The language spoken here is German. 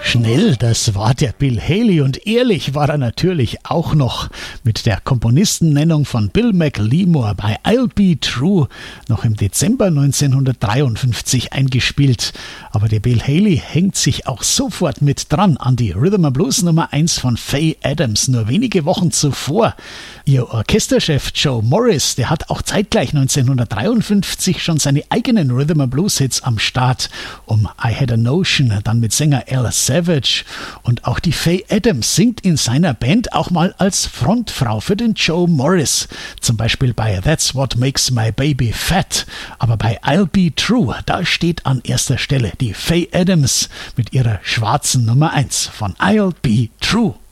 Schnell, das war der Bill Haley, und ehrlich war er natürlich auch noch. Mit der Komponistennennung von Bill McLemore bei I'll Be True noch im Dezember 1953 eingespielt. Aber der Bill Haley hängt sich auch sofort mit dran an die Rhythm and Blues Nummer 1 von Faye Adams, nur wenige Wochen zuvor. Ihr Orchesterchef Joe Morris, der hat auch zeitgleich 1953 schon seine eigenen Rhythm and Blues Hits am Start. I Had a Notion, dann mit Sänger Al Savage. Und auch die Faye Adams singt in seiner Band auch mal als Frontfrau für den Joe Morris. Zum Beispiel bei That's What Makes My Baby Fat. Aber bei I'll Be True, da steht an erster Stelle die Faye Adams mit ihrer schwarzen Nummer 1 von I'll Be True.